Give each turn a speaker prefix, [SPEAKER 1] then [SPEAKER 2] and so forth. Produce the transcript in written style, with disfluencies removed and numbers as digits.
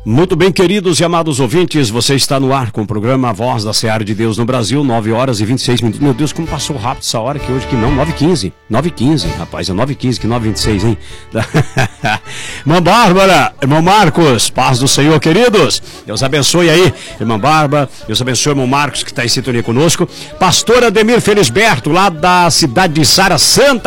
[SPEAKER 1] Muito bem, queridos e amados ouvintes, você está no ar com o programa A Voz da Seara de Deus no Brasil, 9 horas e 26 minutos. Meu Deus, como passou rápido essa hora, que hoje que não, 9h15, rapaz, é 9h15, que 9h26, hein? Irmã Bárbara, irmão Marcos, paz do Senhor, queridos. Deus abençoe aí, irmã Bárbara, Deus abençoe o irmão Marcos, que está em sintonia conosco. Pastor Ademir Felisberto, lá da cidade de Sara, Santa